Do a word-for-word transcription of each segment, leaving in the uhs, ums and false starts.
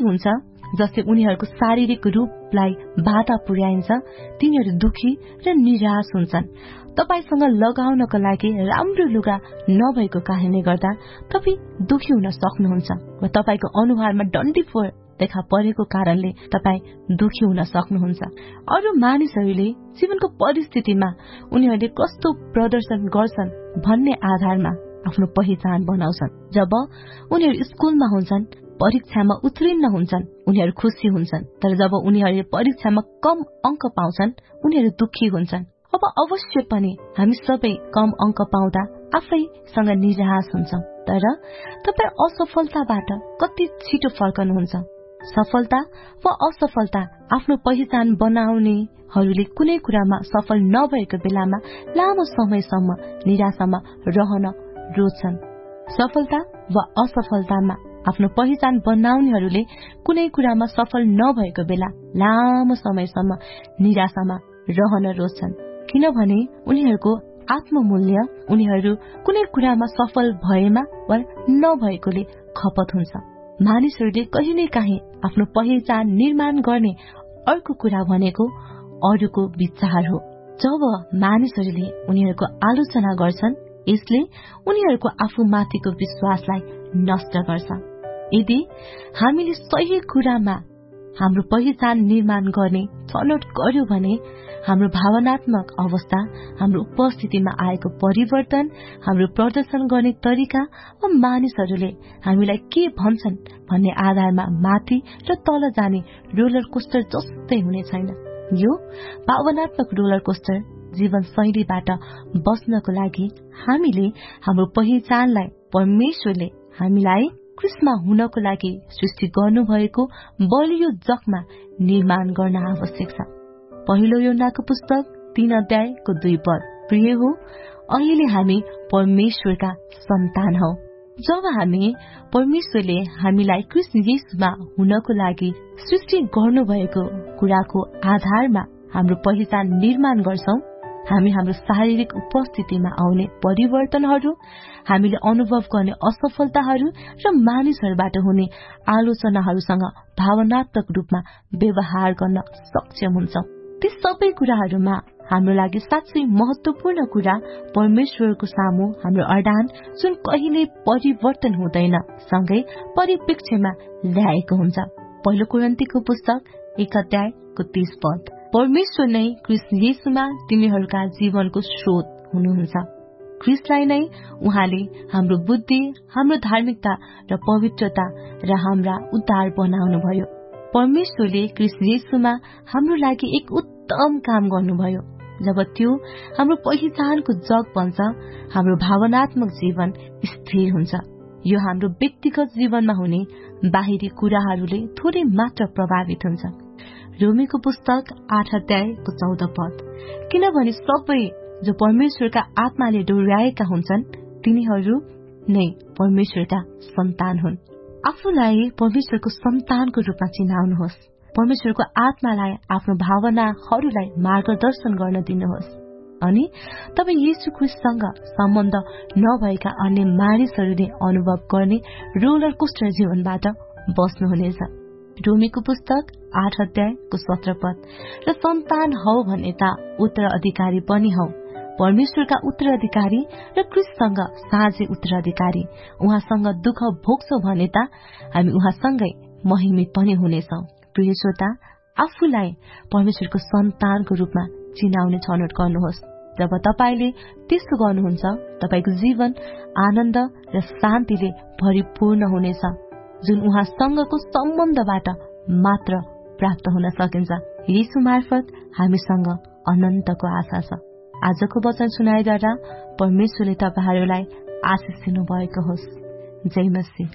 हुन्छ जसले उनीहरूको शारीरिक रूपलाई बाधा पुर्याइन्छ तिनीहरू दुखी र निराश हुन्छन्। तपाईसँग लगाउनको लागि राम्रो लुगा नभएको कारणले गर्दा तपाईँ दुखी हुन सक्नुहुन्छ वा तपाईको अनुहारमा डन्डीफोर देखा परेको कारणले तपाईँ दुखी हुन सक्नुहुन्छ। अरू मानिसहरूले जीवनको परिस्थितिमा उनीहरूले कस्तो प्रदर्शन गर्छन् भन्ने आधारमा आफ्नो पहिचान बनाउँछन्। जब उनीहरू स्कुलमा हुन्छन्, परीक्षामा उत्तीर्ण हुन्छन्, उनीहरू खुसी हुन्छन्। तर जब उनीहरूले परीक्षामा कम अंक पाउँछन् उनीहरू दुखी हुन्छन्। अब अवश्य पनि हामी सबै कम अंक पाउँदा आफैसँग निराश हुन्छौं। तर तपाईँ असफलताबाट कति छिटो फर्कनुहुन्छ? सफलता वा असफलता आफ्नो पहिचान बनाउनेहरूले कुनै कुरामा सफल नभएको बेलामा लामो समयसम्म निराशामा रहन रोज्छन्। सफलता वा असफलतामा आफ्नो पहिचान बनाउनेहरूले कुनै कुरामा सफल नभएको बेला लामो समयसम्म निराशामा रहन रोज्छन्, किनभने उनीहरूको आत्ममूल्य उनीहरू कुनै कुरामा सफल भएमा वा नभएकोले खपत हुन्छ। मानिसहरूले कहिलेकाहीँ आफ्नो पहिचान निर्माण गर्ने अर्को कुरा भनेको अरूको विचार हो। जब मानिसहरूले उनीहरूको आलोचना गर्छन् यसले उनीहरूको आफूमाथिको विश्वासलाई नष्ट गर्छ। यदि हामीले सही कुरामा हाम्रो पहिचान निर्माण गर्ने छनौट गर्यो भने हाम्रो भावनात्मक अवस्था, हाम्रो उपस्थितिमा आएको परिवर्तन, हाम्रो प्रदर्शन गर्ने तरिका वा मानिसहरूले हामीलाई के भन्छन् भन्ने आधारमा माथि र तल जाने रोलर कोस्टर जस्तै हुने छैन। यो भावनात्मक रोलर कोस्टर जीवन शैलीबाट बच्नको लागि हामीले हाम्रो पहिचानलाई परमेश्वरले हामीलाई ख्रिस्टमा हुनको लागि सृष्टि गर्नुभएको बलियो जगमा निर्माण गर्न आवश्यक छ। पहिलो योनाको पुस्तक तीन अध्यायको दुई पद, प्रिय हो अहिले हामी परमेश्वरका सन्तान हौ। जब हामी परमेश्वरले हामीलाई ख्रिस्ट येशूमा हुनको लागि सृष्टि गर्नुभएको कुराको आधारमा हाम्रो पहिचान निर्माण गर्छौं, हामी हाम्रो शारीरिक उपस्थितिमा आउने परिवर्तनहरू, हामीले अनुभव गर्ने असफलताहरू र मानिसहरूबाट हुने आलोचनाहरूसँग भावनात्मक रूपमा व्यवहार गर्न सक्षम हुन्छौं। ती सबै कुराहरूमा हाम्रो लागि साँच्चै महत्वपूर्ण कुरा परमेश्वरको सामु हाम्रो अडान जुन कहिले परिवर्तन हुँदैन सँगै परिप्रेक्ष्यमा ल्याएको हुन्छ। पहिलो कोरिन्थीको पुस्तक एक अध्यायको तीस पद, परमेश्वर नै ख्रिस्ट येशूमा तिमीहरूका जीवनको स्रोत हुनुहुन्छ। ख्रिस्टलाई नै उहाँले हाम्रो बुद्धि, हाम्रो धार्मिकता र पवित्रता र हाम्रा उद्धार बनाउनुभयो। परमेश्वरले ख्रिस्ट येशूमा हाम्रो लागि एक उत्तम काम गर्नुभयो। जब त्यो हाम्रो पहिचानको जग बन्छ, हाम्रो भावनात्मक जीवन स्थिर हुन्छ। यो हाम्रो व्यक्तिगत जीवनमा हुने बाहिरी कुराहरूले थोरै मात्र प्रभावित हुन्छ। रोमीको पुस्तक आठ अध्यायको चौध पद, किनभने सबै जो परमेश्वरका आत्माले डोर्याएका हुन्छन् तिनीहरू नै परमेश्वरका सन्तान हुन्। आफूलाई परमेश्वरको सन्तानको रूपमा चिनाउनुहोस्। परमेश्वरको आत्मालाई आफ्नो भावनाहरूलाई मार्गदर्शन गर्न दिनुहोस् अनि तपाईँ येशू ख्रिस्टसँग सम्बन्ध नभएका अन्य मानिसहरूले अनुभव गर्ने रोलर कोस्टर जीवनबाट बस्नुहुनेछ। रोमीको पुस्तक आठ अध्यायको सत्र पद, र सन्तान हौ भने त उत्तराधिकारी पनि हौ, परमेश्वरका उत्तराधिकारी र ख्रिस्टसँग साझे उत्तराधिकारी। उहाँसँग दुःख भोग्छौं भने त हामी उहाँसँगै महिमित पनि हुनेछौं। प्रिय श्रोता, आफूलाई परमेश्वरको सन्तानको रूपमा चिनाउने छनौट गर्नुहोस्। जब तपाईले त्यसो गर्नुहुन्छ, तपाईको जीवन आनन्द र शान्तिले भरिपूर्ण हुनेछ, जुन उहाँसँगको सम्बन्धबाट मात्र प्राप्त हुन सकिन्छ। येशू मार्फत हामीसँग अनन्तको आशा छ। आजको वचन सुनाइद्वारा परमेश्वरले तपाईहरूलाई आशिष दिनु भएको होस्। जय मसीह।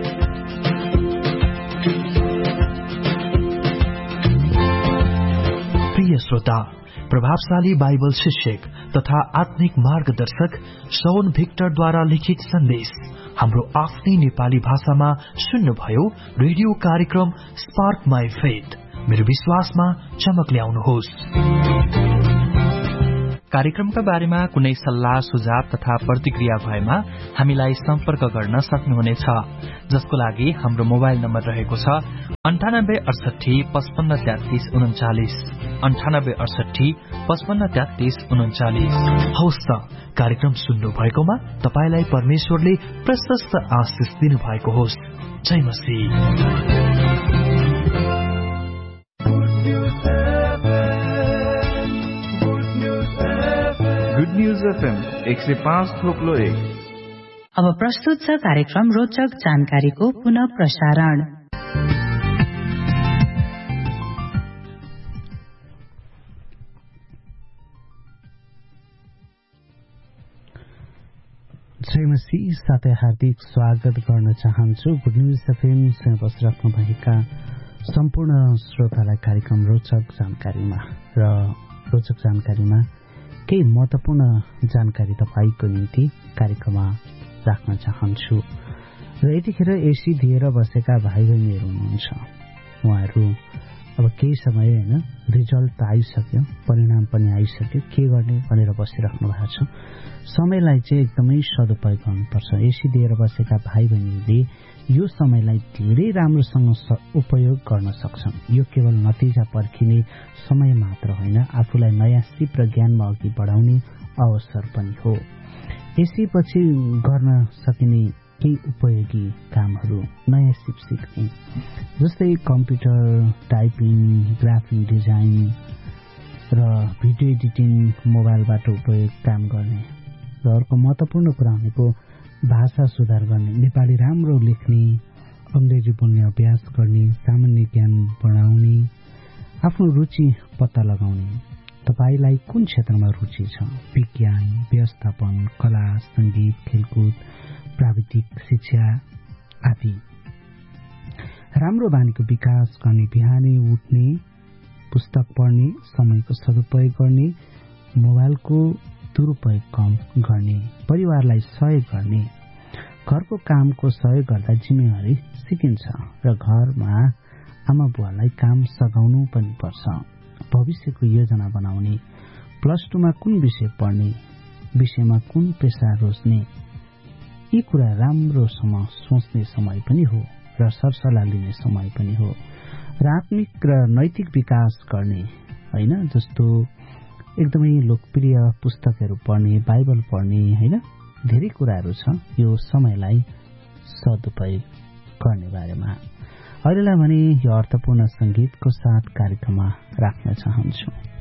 प्रिय श्रोता, प्रभावशाली बाइबल शिक्षक तथा आत्मिक मार्गदर्शक शौन भिक्टरद्वारा लिखित सन्देश हाम्रो आफ्नै नेपाली भाषामा सुन्नुभयो। रेडियो कार्यक्रम स्पार्क माई फेथ, मेरो विश्वासमा चमक ल्याउनुहोस्। कार्यक्रमका बारेमा कुनै सल्लाह सुझाव तथा प्रतिक्रिया भएमा हामीलाई सम्पर्क गर्न सक्नुहुनेछ, जसको लागि हाम्रो मोबाइल नम्बर रहेको छ अन्ठानब्बे अडसठी पचपन्न तेत्तीस उन्चालिस अन्ठानब्बे अडसठी पचपन्न तेत्तीस उन्चालिस। हौस् त, कार्यक्रम सुन्नु भएकोमा तपाईलाई परमेश्वरले प्रशस्त आशिष दिनु भएको होस्। जय मसीह। गुड न्यूज एफएम एक सय पाँच थोप्लो एक। अब प्रस्तुत छ कार्यक्रम रोचक जानकारीको पुनः प्रसारण। जय मसीह, साथै हार्दिक स्वागत गर्न चाहन्छु गुड न्यूज एफएम सँग बसिराख्नु भएका सम्पूर्ण श्रोतालाई कार्यक्रम रोचक जानकारीमा। र रोचक जानकारीमा केही महत्वपूर्ण जानकारी तपाईको निम्ति कार्यक्रममा राख्न चाहन्छु। र यतिखेर एसी दिएर बसेका भाइ बहिनीहरू हुनुहुन्छ, उहाँहरू अब केही समय होइन रिजल्ट त आइसक्यो, परिणाम पनि आइसक्यो, के गर्ने भनेर बसिराख्नु भएको छ। समयलाई चाहिँ एकदमै सदुपयोग गर्नुपर्छ। एसी दिएर बसेका भाइ बहिनीहरूले यो समयलाई धेरै राम्रोसँग उपयोग गर्न सक्छन्। यो केवल नतिजा पर्खिने समय मात्र होइन, आफूलाई नयाँ सिप र ज्ञानमा अघि बढाउने अवसर पनि हो। एसी पछि गर्न सकिने केही उपयोगी कामहरू, नयाँ सिप सिक्ने, जस्तै कम्प्युटर, टाइपिङ, ग्राफिक डिजाइन र भिडियो एडिटिङ, मोबाइलबाट उपयोग काम गर्ने। र अर्को महत्वपूर्ण कुरा भनेको भाषा सुधार गर्ने, नेपाली राम्रो लेख्ने, अंग्रेजी बोल्ने अभ्यास गर्ने, सामान्य ज्ञान बढाउने, आफ्नो रुचि पत्ता लगाउने। तपाईलाई कुन क्षेत्रमा रुचि छ? विज्ञान, व्यवस्थापन, कला, संगीत, खेलकुद, प्राविधिक शिक्षा आदि। राम्रो बानीको विकास गर्ने, बिहानै उठ्ने, पुस्तक पढ्ने, समयको सदुपयोग गर्ने, मोबाइलको दुरुपयोग कम गर्ने, परिवारलाई सहयोग गर्ने। घरको कामको सहयोग गर्दा जिम्मेवारी सिकिन्छ र घरमा आमा बुवालाई काम सघाउनु पनि पर्छ। भविष्यको योजना बनाउने, प्लस टूमा कुन विषय पढ्ने, विषयमा कुन पेशा रोज्ने, यी कुरा राम्रोसँग सोच्ने समय पनि हो र सरसल्लाह लिने समय पनि हो। र आत्मिक र नैतिक विकास गर्ने होइन, जस्तो एकदमै लोकप्रिय पुस्तकहरू पढ्ने, बाइबल पढ्ने, होइन, धेरै कुराहरू छ यो समयलाई सदुपयोग गर्ने बारेमा। अहिलेलाई भने यो अर्थपूर्ण संगीतको साथ कार्यक्रममा राख्न चाहन्छु।